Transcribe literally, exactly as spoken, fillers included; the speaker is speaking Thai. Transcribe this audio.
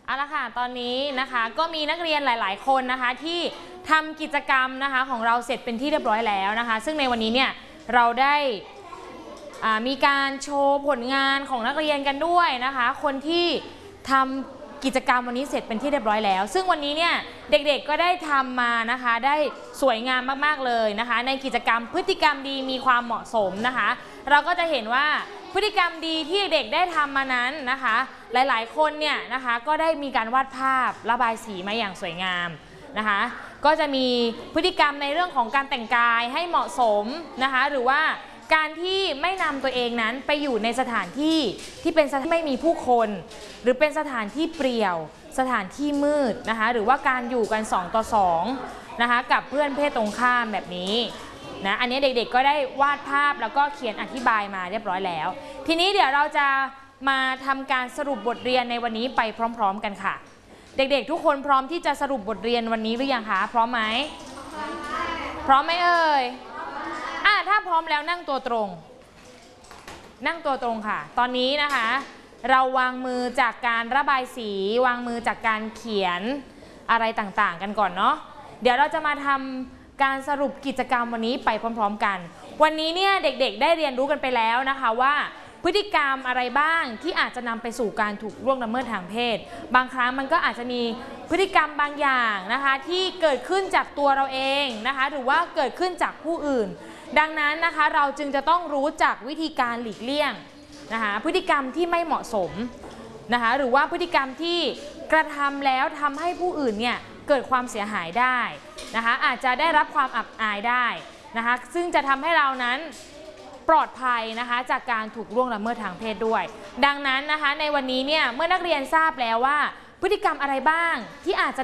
เอาละค่ะตอนนี้นะคะก็มีนักเรียนหลายๆคนนะคะที่ทำกิจกรรมนะคะของเราเสร็จเป็นที่เรียบร้อยแล้วนะคะซึ่งในวันนี้เนี่ยเราได้มีการโชว์ผลงานของนักเรียนกันด้วยนะคะคนที่ทำกิจกรรมวันนี้เสร็จเป็นที่เรียบร้อยแล้วซึ่งวันนี้เนี่ยเด็กๆก็ได้ทำมานะคะได้สวยงามมากๆเลยนะคะในกิจกรรมพฤติกรรมดีมีความเหมาะสมนะคะเราก็จะเห็นว่าพฤติกรรมดีที่เด็กได้ทำมานั้นนะคะหลายๆคนเนี่ยนะคะก็ได้มีการวาดภาพระบายสีมาอย่างสวยงามนะคะก็จะมีพฤติกรรมในเรื่องของการแต่งกายให้เหมาะสมนะคะหรือว่าการที่ไม่นำตัวเองนั้นไปอยู่ในสถานที่ที่เป็นสถานที่ไม่มีผู้คนหรือเป็นสถานที่เปลี่ยวสถานที่มืดนะคะหรือว่าการอยู่กันสองต่อสองนะคะกับเพื่อนเพศตรงข้ามแบบนี้นะอันนี้เด็กๆก็ได้วาดภาพแล้วก็เขียนอธิบายมาเรียบร้อยแล้วทีนี้เดี๋ยวเราจะมาทำการสรุปบทเรียนในวันนี้ไปพร้อมๆกันค่ะเด็กๆทุกคนพร้อมที่จะสรุปบทเรียนวันนี้หรือยังคะพร้อมไหมพร้อมไหมเอ่ยอ่ะถ้าพร้อมแล้วนั่งตัวตรงนั่งตัวตรงค่ะตอนนี้นะคะเราวางมือจากการระบายสีวางมือจากการเขียนอะไรต่างๆกันก่อนเนาะเดี๋ยวเราจะมาทำการสรุปกิจกรรมวันนี้ไปพร้อมๆกันวันนี้เนี่ยเด็กๆได้เรียนรู้กันไปแล้วนะคะว่าพฤติกรรมอะไรบ้างที่อาจจะนำไปสู่การถูกล่วงละเมิดทางเพศบางครั้งมันก็อาจจะมีพฤติกรรมบางอย่างนะคะที่เกิดขึ้นจากตัวเราเองนะคะหรือว่าเกิดขึ้นจากผู้อื่นดังนั้นนะคะเราจึงจะต้องรู้จักวิธีการหลีกเลี่ยงนะคะพฤติกรรมที่ไม่เหมาะสมนะคะหรือว่าพฤติกรรมที่กระทำแล้วทำให้ผู้อื่นเนี่ยเกิดความเสียหายได้นะคะอาจจะได้รับความอับอายได้นะคะซึ่งจะทำให้เรานั้นปลอดภัยนะคะจากการถูกล่วงละเมิดทางเพศด้วยดังนั้นนะคะในวันนี้เนี่ยเมื่อนักเรียนทราบแล้วว่าพฤติกรรมอะไรบ้างที่อาจจะ